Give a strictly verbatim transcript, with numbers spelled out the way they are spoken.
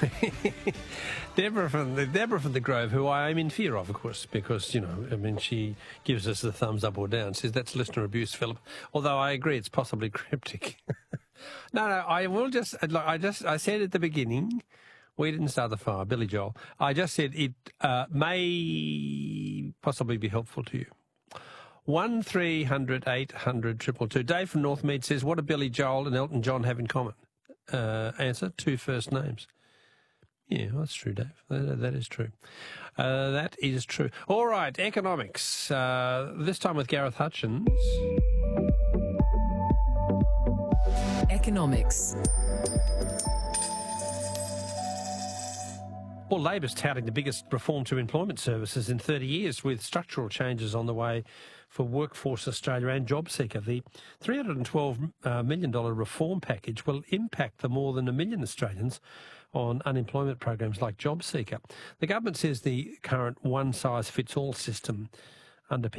Deborah from the Deborah from the Grove, who I am in fear of, of course, because, you know, I mean, she gives us the thumbs up or down, says that's listener abuse, Philip. Although I agree, it's possibly cryptic. no, no, I will just, I just, I said at the beginning, we didn't start the fire, Billy Joel. I just said it uh, may possibly be helpful to you. One three hundred eight hundred triple two. Dave from Northmead says, what do Billy Joel and Elton John have in common? Uh, answer, two first names. Yeah, well, that's true, Dave. That, that is true. Uh, that is true. All right, economics. Uh, this time with Gareth Hutchins. Economics. Well, Labor's touting the biggest reform to employment services in thirty years, with structural changes on the way for Workforce Australia and JobSeeker. The three hundred twelve million dollars reform package will impact the more than a million Australians on unemployment programs like JobSeeker. The government says the current one-size-fits-all system underpins